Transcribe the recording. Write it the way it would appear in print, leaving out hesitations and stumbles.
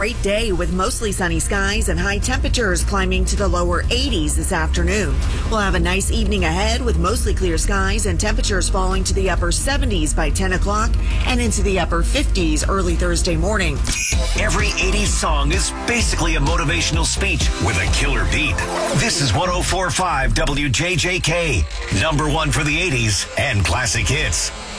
bright day with mostly sunny skies and high temperatures climbing to the lower 80s this afternoon. We'll have a nice evening ahead with mostly clear skies and temperatures falling to the upper 70s by 10 o'clock and into the upper 50s early Thursday morning. Every 80s song is basically a motivational speech with a killer beat. This is 104.5 WJJK, number one for the 80s and classic hits.